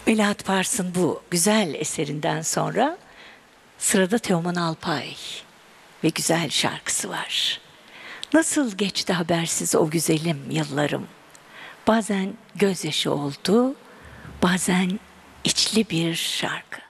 Melahat Pars'ın bu güzel eserinden sonra sırada Teoman Alpay ve güzel şarkısı var. Nasıl geçti habersiz o güzelim yıllarım. Bazen gözyaşı oldu, bazen içli bir şarkı.